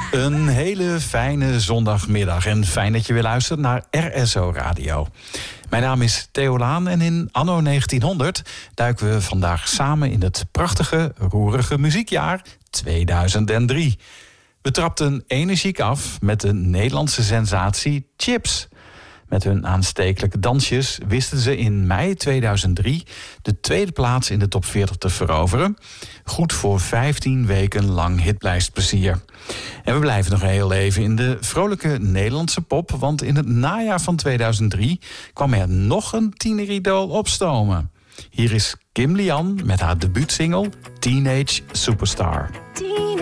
Een hele fijne zondagmiddag en fijn dat je weer luistert naar RSO Radio. Mijn naam is Theo Laan en in anno 1900 duiken we vandaag samen in het prachtige, roerige muziekjaar 2003. We trapten energiek af met de Nederlandse sensatie Chips. Met hun aanstekelijke dansjes wisten ze in mei 2003 de tweede plaats in de top 40 te veroveren. Goed voor 15 weken lang hitlijstplezier. En we blijven nog heel even in de vrolijke Nederlandse pop, want in het najaar van 2003 kwam er nog een tieneridool opstomen. Hier is Kim Lian met haar debuutsingle Teenage Superstar.